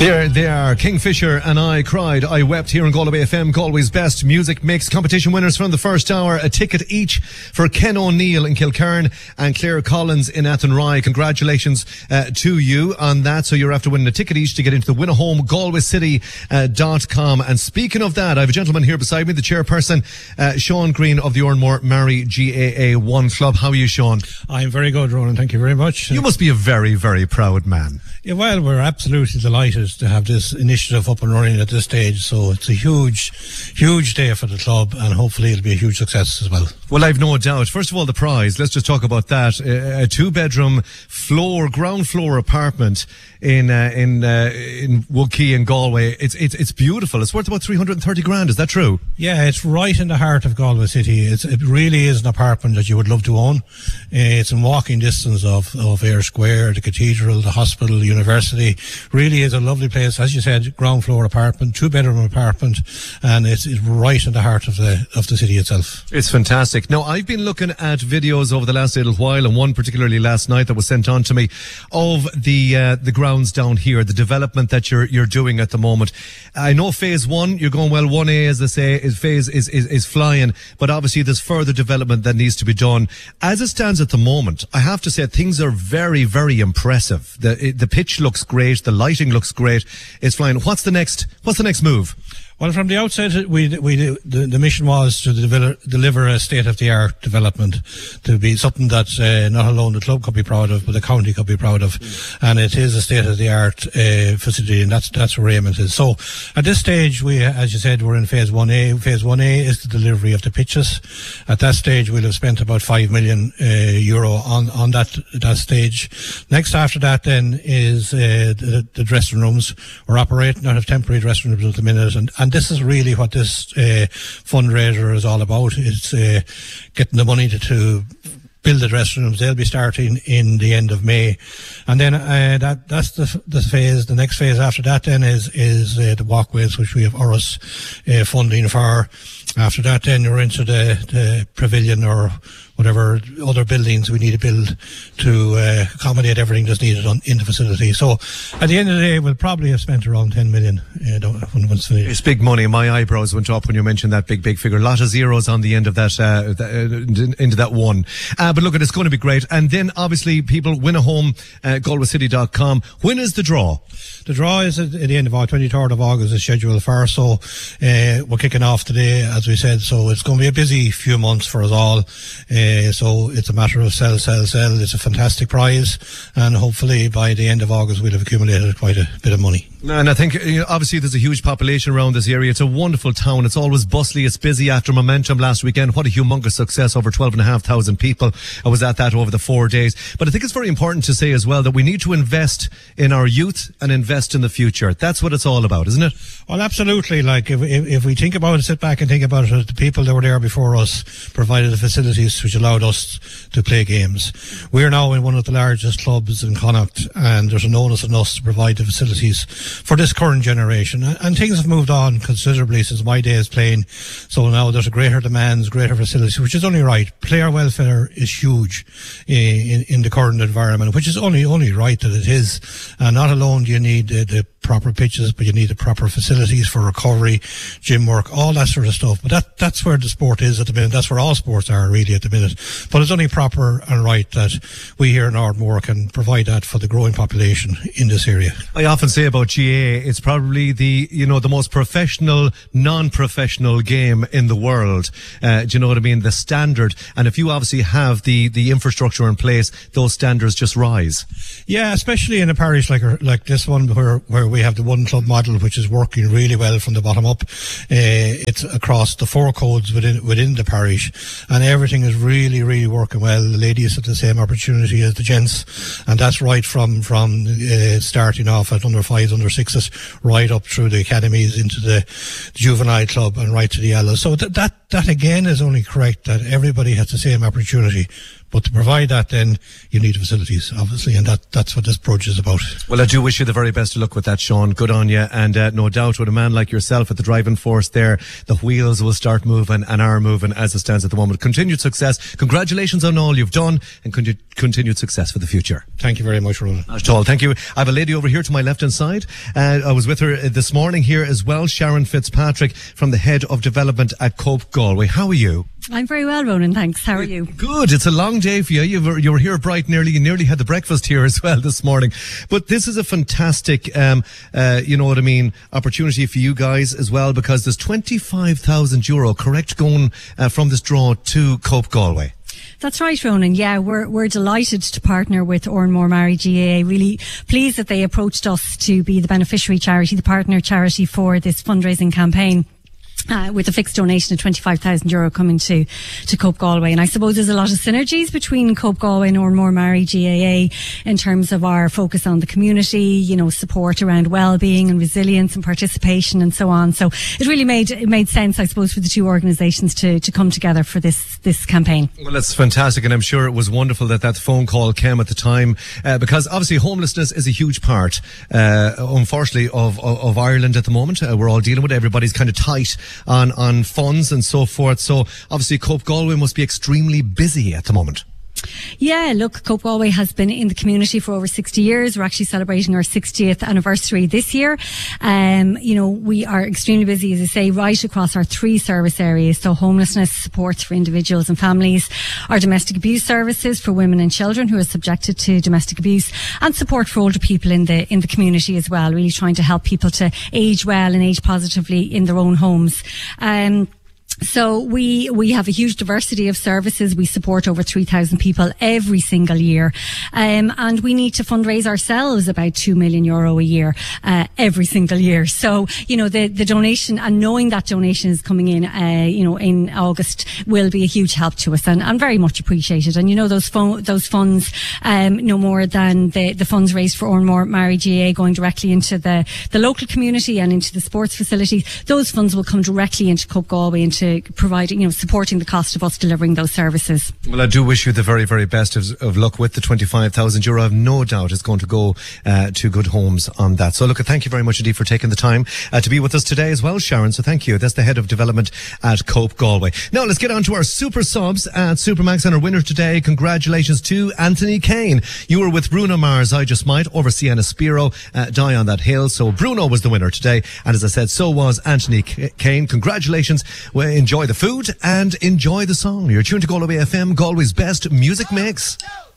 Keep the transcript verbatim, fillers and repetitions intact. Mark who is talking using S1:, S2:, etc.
S1: There they are, Kingfisher and I Cried, I Wept, here on Galway F M, Galway's best music mix. Competition winners from the first hour, a ticket each for Ken O'Neill in Kilkern and Claire Collins in Athenry. Congratulations uh, to you on that. So you're after winning a ticket each to get into the win a home galway city dot com. And speaking of that, I have a gentleman here beside me, the chairperson, uh, Sean Green of the Oranmore Mary G A A one Club. How are you, Sean?
S2: I'm very good, Ronan. Thank you very much.
S1: You must be a very, very proud man.
S2: Yeah, well, we're absolutely delighted to have this initiative up and running at this stage. So it's a huge, huge day for the club, and hopefully it'll be a huge success as well.
S1: Well, I've no doubt. First of all, the prize. Let's just talk about that. A, a two-bedroom floor, ground floor apartment in uh, in uh, in Woodkey in Galway. It's it's it's beautiful. It's worth about three hundred and thirty grand. Is that true?
S2: Yeah, it's right in the heart of Galway City. It's it really is an apartment that you would love to own. Uh, it's in walking distance of of Eyre Square, the cathedral, the hospital, the university. Really is a lovely place. As you said, ground floor apartment, two bedroom apartment, and it's, it's right in the heart of the of the city itself.
S1: It's fantastic. Now, I've been looking at videos over the last little while, and one particularly last night that was sent on to me of the uh, the grounds down here, the development that you're you're doing at the moment. I know phase one, you're going well. One A, as they say, is phase is, is is flying, but obviously there's further development that needs to be done. As it stands at the moment, I have to say things are very, very impressive. The it, the pitch looks great, the lighting looks great. It's flying. What's the next? What's the next move?
S2: Well, from the outset, we we the, the mission was to deliver, deliver a state-of-the-art development, to be something that uh, not alone the club could be proud of, but the county could be proud of, mm. and it is a state-of-the-art uh, facility, and that's that's where Raymond is. So, at this stage, we, as you said, we're in phase one A. Phase one A is the delivery of the pitches. At that stage, we'll have spent about five million uh, euro on on that that stage. Next, after that, then is uh, the, the dressing rooms. We're operating out of temporary dressing rooms at the minute, and. and this is really what this uh, fundraiser is all about. It's uh, getting the money to, to build the dressing rooms. They'll be starting in the end of May, and then uh, that that's the the phase. The next phase after that then is is uh, the walkways, which we have O R S uh, funding for. After that, then you're into the, the pavilion or whatever other buildings we need to build to uh, accommodate everything that's needed on, in the facility. So at the end of the day, we'll probably have spent around ten million uh, when it's finished.
S1: It's big money. My eyebrows went up when you mentioned that big, big figure. A lot of zeros on the end of that, uh, that uh, into that one. Uh, but look, it's going to be great. And then obviously people win a home, uh, galway city dot com. When is the draw?
S2: The draw is at, at the end of August, twenty-third of August is scheduled for. So uh, we're kicking off today, as we said. So it's going to be a busy few months for us all. Uh, so it's a matter of sell, sell, sell. It's a fantastic prize, and hopefully by the end of August we'll have accumulated quite a bit of money.
S1: And I think, you know, obviously there's a huge population around this area. It's a wonderful town. It's always bustly. It's busy after Momentum last weekend. What a humongous success. Over twelve and a half thousand people. I was at that over the four days. But I think it's very important to say as well that we need to invest in our youth and invest in the future. That's what it's all about, isn't it?
S2: Well, absolutely. Like if, if, if we think about it, sit back and think about it, the people that were there before us provided the facilities which allowed us to play games. We're now in one of the largest clubs in Connacht, and there's an onus on us to provide the facilities for this current generation, and things have moved on considerably since my days playing. So now there's a greater demands, greater facilities, which is only right. Player welfare is huge in, in the current environment, which is only only right that it is. And not alone do you need the, the proper pitches, but you need the proper facilities for recovery, gym work, all that sort of stuff. But that that's where the sport is at the minute. That's where all sports are really at the minute. But it's only proper and right that we here in Ardmore can provide that for the growing population in this area.
S1: I often say about G A A, it's probably the, you know, the most professional, non-professional game in the world. Uh, do you know what I mean? The standard. And if you obviously have the, the infrastructure in place, those standards just rise.
S2: Yeah, especially in a parish like like this one where, where we have the one club model, which is working really well from the bottom up. Uh, it's across the four codes within within the parish, and everything is really, really working well. The ladies have the same opportunity as the gents, and that's right from from uh, starting off at under fives, under sixes, right up through the academies into the juvenile club and right to the yellows. So th- that that again is only correct, that everybody has the same opportunity, But to provide that, then you need facilities, obviously, and that, that's what this project is about.
S1: Well, I do wish you the very best of luck with that, Sean. Good on you. And uh, no doubt with a man like yourself at the driving force there, the wheels will start moving and are moving as it stands at the moment. Continued success. Congratulations on all you've done, and con- continued success for the future.
S2: Thank you very much, Ronan.
S1: Not at all. Thank you. I have a lady over here to my left-hand side. Uh, I was with her this morning here as well, Sharon Fitzpatrick, from the Head of Development at Cope Galway. How are you?
S3: I'm very well, Ronan, thanks. How are you?
S1: Good. It's a long day for you. You were, you were here bright and early. You nearly had the breakfast here as well this morning. But this is a fantastic, um, uh, you know what I mean, opportunity for you guys as well, because there's twenty-five thousand euro, correct, going uh, from this draw to Cope Galway.
S3: That's right, Ronan. Yeah, we're we're delighted to partner with Oranmore Mary G A A. Really pleased that they approached us to be the beneficiary charity, the partner charity for this fundraising campaign. Uh, with a fixed donation of twenty-five thousand euro coming to, to Cope Galway. And I suppose there's a lot of synergies between Cope Galway and Oranmore Mary G A A in terms of our focus on the community, you know, support around well-being and resilience and participation and so on. So it really made, it made sense, I suppose, for the two organisations to, to come together for this, this campaign.
S1: Well, that's fantastic. And I'm sure it was wonderful that that phone call came at the time, uh, because obviously homelessness is a huge part, uh, unfortunately, of, of, of Ireland at the moment. Uh, we're all dealing with it. Everybody's kind of tight on on funds and so forth. So obviously Cope Galway must be extremely busy at the moment.
S3: Yeah, look, Cope Galway has been in the community for over sixty years. We're actually celebrating our sixtieth anniversary this year. Um, you know, we are extremely busy, as I say, right across our three service areas. So homelessness supports for individuals and families, our domestic abuse services for women and children who are subjected to domestic abuse, and support for older people in the in the community as well, really trying to help people to age well and age positively in their own homes. Um, So we we have a huge diversity of services. We support over three thousand people every single year. Um, and we need to fundraise ourselves about two million euro a year, uh, every single year. So, you know, the, the donation, and knowing that donation is coming in, uh, you know, in August will be a huge help to us, and, and very much appreciated. And, you know, those fo- those funds, um, no more than the, the funds raised for Oranmore Mary G A A going directly into the, the local community and into the sports facilities. Those funds will come directly into Cope Galway, into providing, you know, supporting the cost of us delivering those services.
S1: Well, I do wish you the very, very best of, of luck with the twenty-five thousand euro. I have no doubt it's going to go uh, to good homes on that. So look, thank you very much indeed for taking the time uh, to be with us today as well, Sharon. So thank you. That's the Head of Development at Cope Galway. Now let's get on to our super subs at Supermax, and our winner today. Congratulations to Anthony Kane. You were with Bruno Mars, I Just Might, over Sienna Spiro, uh, Die on That Hill. So Bruno was the winner today, and as I said, so was Anthony Kane. Congratulations. Well, enjoy the food and enjoy the song. You're tuned to Galway F M, Galway's best music mix.